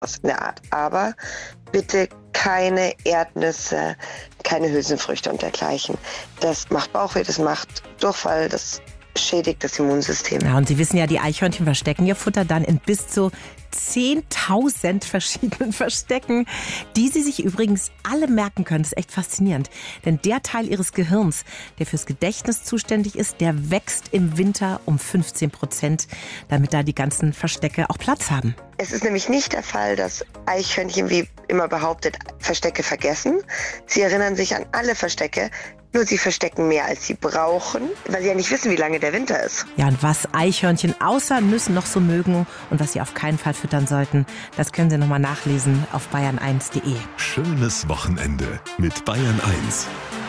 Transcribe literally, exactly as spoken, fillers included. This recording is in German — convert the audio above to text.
in der Art. Aber bitte keine Erdnüsse, keine Hülsenfrüchte und dergleichen. Das macht Bauchweh, das macht Durchfall, das schädigt das Immunsystem. Ja, und Sie wissen ja, die Eichhörnchen verstecken ihr Futter dann in bis zu zehntausend verschiedenen Verstecken, die sie sich übrigens alle merken können. Das ist echt faszinierend. Denn der Teil ihres Gehirns, der fürs Gedächtnis zuständig ist, der wächst im Winter um fünfzehn Prozent, damit da die ganzen Verstecke auch Platz haben. Es ist nämlich nicht der Fall, dass Eichhörnchen, wie immer behauptet, Verstecke vergessen. Sie erinnern sich an alle Verstecke, nur sie verstecken mehr, als sie brauchen, weil sie ja nicht wissen, wie lange der Winter ist. Ja, und was Eichhörnchen außer Nüssen noch so mögen und was sie auf keinen Fall füttern sollten, das können Sie nochmal nachlesen auf bayern eins punkt de. Schönes Wochenende mit Bayern eins.